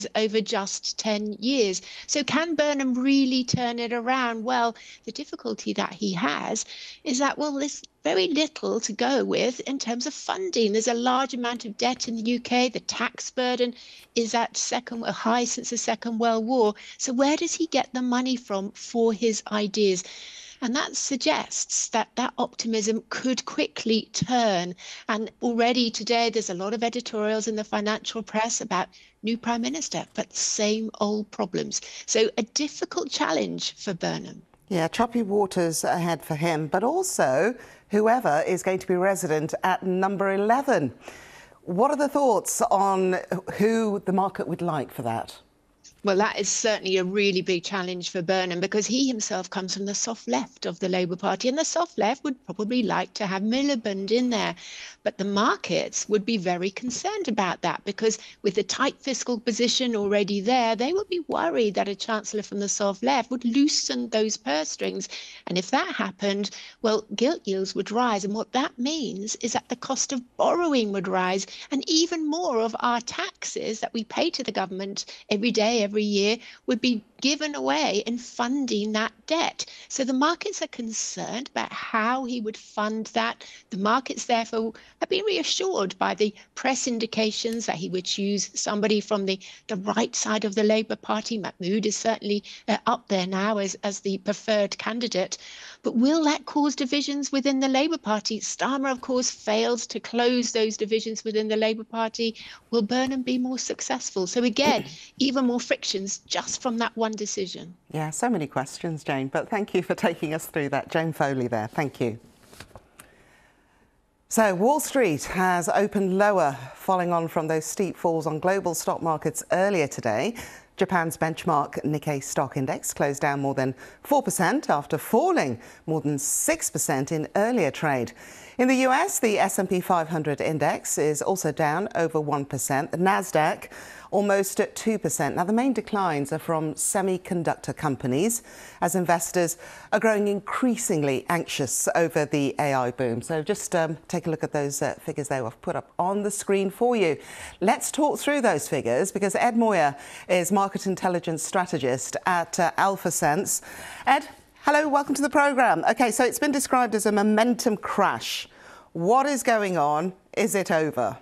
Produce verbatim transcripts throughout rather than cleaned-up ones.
over just ten years. So can Burnham really turn it around? Well, the difficulty that he has is that, well, there's very little to go with in terms of funding. There's a large amount of debt in the U K. The tax burden is at second high since the Second World War. So where does he get the money from for his ideas? And that suggests that that optimism could quickly turn. And already today, there's a lot of editorials in the financial press about new prime minister, but same old problems. So a difficult challenge for Burnham. Yeah, choppy waters ahead for him, but also whoever is going to be resident at number eleven. What are the thoughts on who the market would like for that? Well, that is certainly a really big challenge for Burnham because he himself comes from the soft left of the Labour Party, and the soft left would probably like to have Miliband in there. But the markets would be very concerned about that because with the tight fiscal position already there, they would be worried that a chancellor from the soft left would loosen those purse strings. And if that happened, well, gilt yields would rise. And what that means is that the cost of borrowing would rise, and even more of our taxes that we pay to the government every day, every year would be given away in funding that debt. So the markets are concerned about how he would fund that. The markets, therefore, have been reassured by the press indications that he would choose somebody from the, the right side of the Labour Party. Mahmood is certainly uh, up there now as, as the preferred candidate. But will that cause divisions within the Labour Party? Starmer, of course, failed to close those divisions within the Labour Party. Will Burnham be more successful? So again, even more frictions just from that one decision. Yeah, so many questions, Jane, but thank you for taking us through that. Jane Foley there, thank you. So Wall Street has opened lower, following on from those steep falls on global stock markets earlier today. Japan's benchmark Nikkei stock index closed down more than four percent after falling more than six percent in earlier trade. In the U S, the S and P five hundred index is also down over one percent. The Nasdaq almost at two percent. Now, the main declines are from semiconductor companies as investors are growing increasingly anxious over the A I boom. So just um, take a look at those uh, figures there I've put up on the screen for you. Let's talk through those figures because Ed Moyer is market intelligence strategist at uh, AlphaSense. Ed, hello, welcome to the programme. OK, so it's been described as a momentum crash. What is going on? Is it over?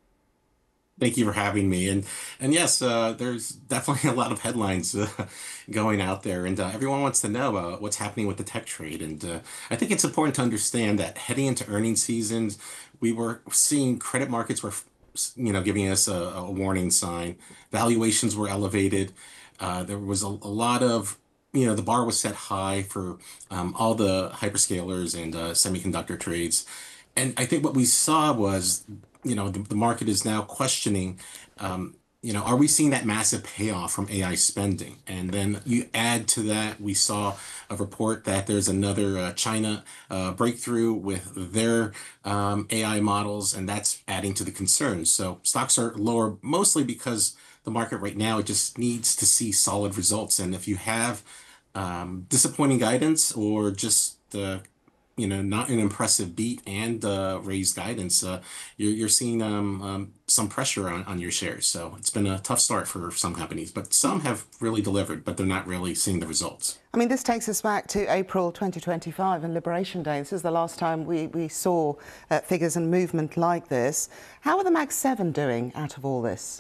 Thank you for having me. And and yes, uh, there's definitely a lot of headlines uh, going out there, and uh, everyone wants to know uh, what's happening with the tech trade. And uh, I think it's important to understand that heading into earnings seasons, we were seeing credit markets were, you know, giving us a, a warning sign. Valuations were elevated. Uh, there was a, a lot of, you know, the bar was set high for um, all the hyperscalers and uh, semiconductor trades. And I think what we saw was, you know, the, the market is now questioning, um, you know, are we seeing that massive payoff from A I spending? And then you add to that, we saw a report that there's another uh, China uh, breakthrough with their um, A I models, and that's adding to the concerns. So stocks are lower mostly because the market right now, it just needs to see solid results. And if you have um, disappointing guidance or just the you know, not an impressive beat and uh, raised guidance, uh, you're, you're seeing um, um, some pressure on, on your shares. So it's been a tough start for some companies, but some have really delivered, but they're not really seeing the results. I mean, this takes us back to April twenty twenty-five and Liberation Day. This is the last time we, we saw uh, figures and movement like this. How are the Mag seven doing out of all this?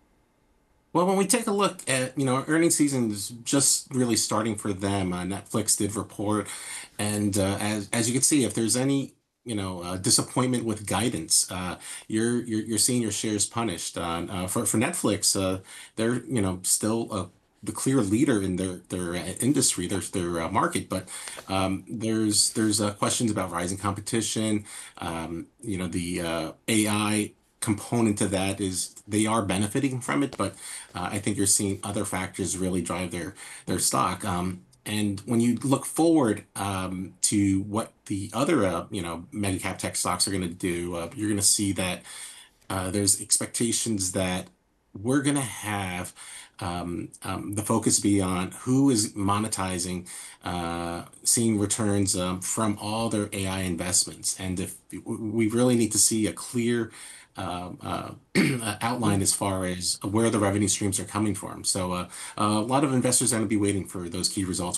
Well, when we take a look at, you know, earnings season is just really starting for them. Uh, Netflix did report. And uh, as, as you can see, if there's any, you know, uh, disappointment with guidance, uh, you're, you're you're seeing your shares punished. Uh, uh, for, for Netflix, uh, they're, you know, still uh, the clear leader in their, their industry, their, their uh, market. But um, there's, there's uh, questions about rising competition, um, you know, the uh, A I component to that is they are benefiting from it, but uh, I think you're seeing other factors really drive their their stock. Um, and when you look forward um, to what the other uh, you know mega cap tech stocks are going to do, uh, you're going to see that uh, there's expectations that we're going to have um, um, the focus be on who is monetizing, uh, seeing returns um, from all their A I investments, and if we really need to see a clear um, uh, outlined as far as where the revenue streams are coming from. So uh, a lot of investors are going to be waiting for those key results.